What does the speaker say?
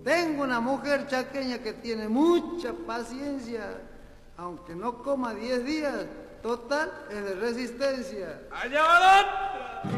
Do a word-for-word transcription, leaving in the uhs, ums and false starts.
Tengo una mujer chaqueña que tiene mucha paciencia. Aunque no coma diez días, total es de resistencia. ¡Allá va!